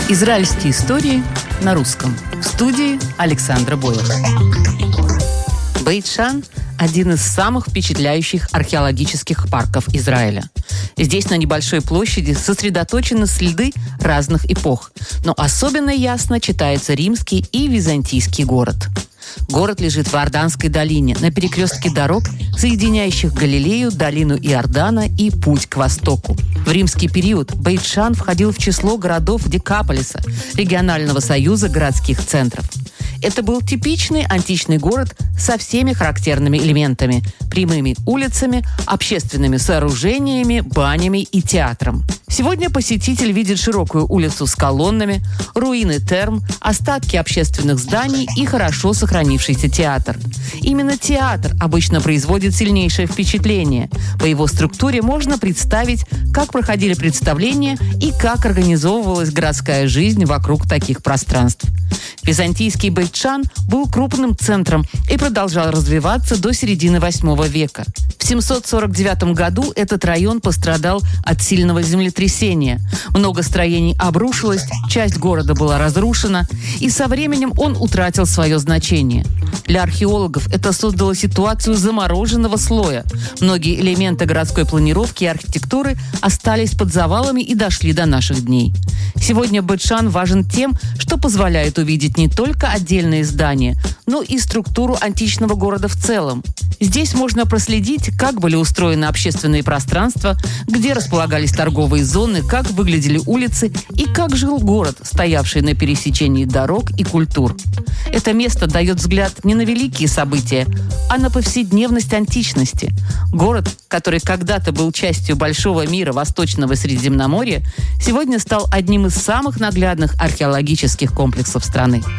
Израильские истории на русском. В студии Александра Боева. Бейт-Шан – один из самых впечатляющих археологических парков Израиля. Здесь на небольшой площади сосредоточены следы разных эпох, но особенно ясно читается римский и византийский город. Город лежит в Иорданской долине, на перекрестке дорог, соединяющих Галилею, долину Иордана и путь к востоку. В римский период Бейт-Шан входил в число городов Декаполиса, регионального союза городских центров. Это был типичный античный город со всеми характерными элементами – прямыми улицами, общественными сооружениями, банями и театром. Сегодня посетитель видит широкую улицу с колоннами, руины терм, остатки общественных зданий и хорошо сохранившийся театр. Именно театр обычно производит сильнейшее впечатление. По его структуре можно представить, как проходили представления и как организовывалась городская жизнь вокруг таких пространств. Византийский Бейт-Шан был крупным центром и продолжал развиваться до середины VIII века. В 749 году этот район пострадал от сильного землетрясения. Много строений обрушилось, часть города была разрушена, и со временем он утратил свое значение. Для археологов это создало ситуацию замороженного слоя. Многие элементы городской планировки и архитектуры остались под завалами и дошли до наших дней. Сегодня Бейт-Шан важен тем, что позволяет увидеть не только отдельные здания, но и структуру античного города в целом. Здесь можно проследить, как были устроены общественные пространства, где располагались торговые зоны, как выглядели улицы и как жил город, стоявший на пересечении дорог и культур. Это место дает взгляд не на великие события, а на повседневность античности. Город, который когда-то был частью большого мира Восточного Средиземноморья, сегодня стал одним из самых наглядных археологических комплексов страны.